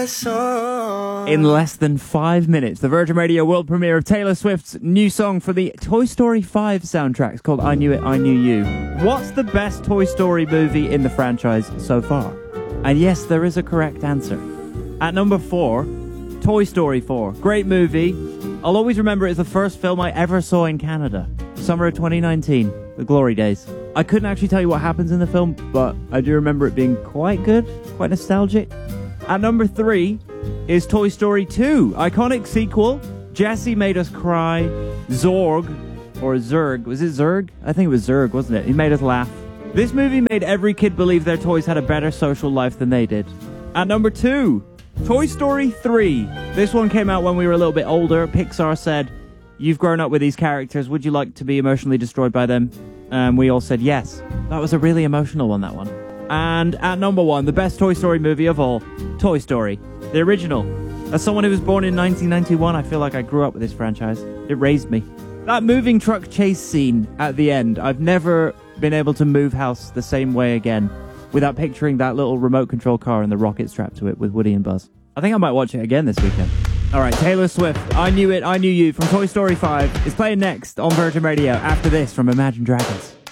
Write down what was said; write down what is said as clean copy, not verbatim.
song. In less than 5 minutes, the Virgin Radio world premiere of Taylor Swift's new song for the Toy Story 5 soundtrack. It's called I Knew It, I Knew You. What's the best Toy Story movie in the franchise so far? And yes, there is a correct answer. At number 4, Toy Story 4. Great movie. I'll always remember it as the first film I ever saw in Canada. Summer of 2019. The glory days. I couldn't actually tell you what happens in the film, but I do remember it being quite good, quite nostalgic. At number 3 is Toy Story 2. Iconic sequel. Jesse made us cry. Zorg, or Zurg. Was it Zurg? I think it was Zurg, wasn't it? He made us laugh. This movie made every kid believe their toys had a better social life than they did. At number 2, Toy Story 3. This one came out when we were a little bit older. Pixar said, you've grown up with these characters. Would you like to be emotionally destroyed by them? And we all said yes. That was a really emotional one, that one. And at number 1, the best Toy Story movie of all, Toy Story, the original. As someone who was born in 1991, I feel like I grew up with this franchise. It raised me. That moving truck chase scene at the end, I've never been able to move house the same way again without picturing that little remote control car and the rocket strapped to it with Woody and Buzz. I think I might watch it again this weekend. All right, Taylor Swift, I Knew It, I Knew You from Toy Story 5 is playing next on Virgin Radio after this from Imagine Dragons.